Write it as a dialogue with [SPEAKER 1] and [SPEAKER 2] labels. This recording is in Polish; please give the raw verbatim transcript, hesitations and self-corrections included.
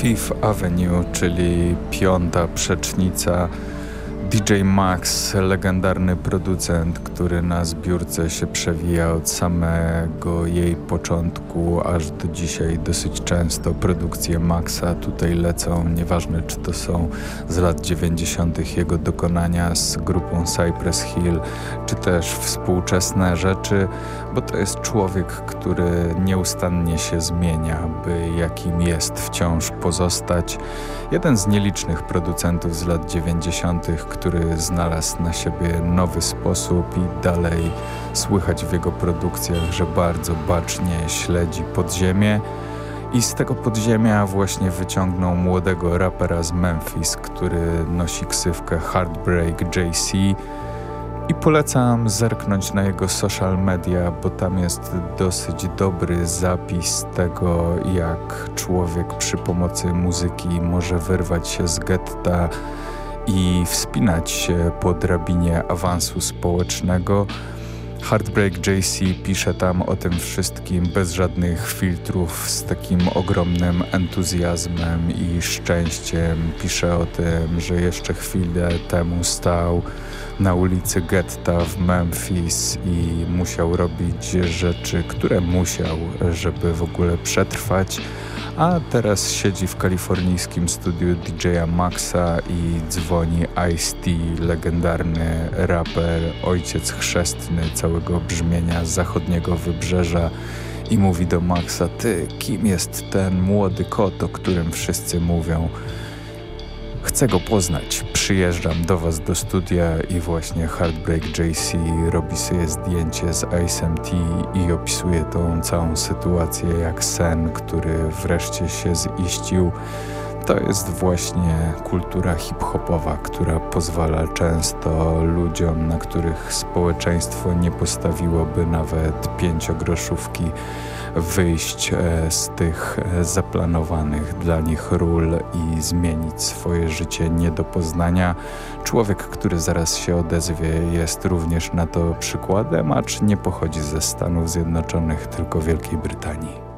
[SPEAKER 1] Fifth Avenue, czyli piąta przecznica. D J Max, legendarny producent, który na zbiórce się przewija od samego jej początku aż do dzisiaj. Dosyć często produkcje Maxa tutaj lecą, nieważne czy to są z lat dziewięćdziesiątych jego dokonania z grupą Cypress Hill, czy też współczesne rzeczy, bo to jest człowiek, który nieustannie się zmienia, by jakim jest wciąż pozostać. Jeden z nielicznych producentów z lat dziewięćdziesiątych, który znalazł na siebie nowy sposób i dalej słychać w jego produkcjach, że bardzo bacznie śledzi podziemie i z tego podziemia właśnie wyciągnął młodego rapera z Memphis, który nosi ksywkę Heartbreak J C i polecam zerknąć na jego social media, bo tam jest dosyć dobry zapis tego, jak człowiek przy pomocy muzyki może wyrwać się z getta i wspinać się po drabinie awansu społecznego. Heartbreak J C pisze tam o tym wszystkim bez żadnych filtrów, z takim ogromnym entuzjazmem i szczęściem. Pisze o tym, że jeszcze chwilę temu stał na ulicy getta w Memphis i musiał robić rzeczy, które musiał, żeby w ogóle przetrwać, a teraz siedzi w kalifornijskim studiu D J Maxa i dzwoni Ice-T, legendarny raper, ojciec chrzestny całego brzmienia zachodniego wybrzeża, i mówi do Maxa: ty, kim jest ten młody kot, o którym wszyscy mówią? Chcę go poznać, przyjeżdżam do was do studia. I właśnie Heartbreak J C robi sobie zdjęcie z Ice-T i opisuje tą całą sytuację jak sen, który wreszcie się ziścił. To jest właśnie kultura hip-hopowa, która pozwala często ludziom, na których społeczeństwo nie postawiłoby nawet pięciogroszówki, wyjść z tych zaplanowanych dla nich ról i zmienić swoje życie nie do poznania. Człowiek, który zaraz się odezwie, jest również na to przykładem, acz nie pochodzi ze Stanów Zjednoczonych, tylko Wielkiej Brytanii.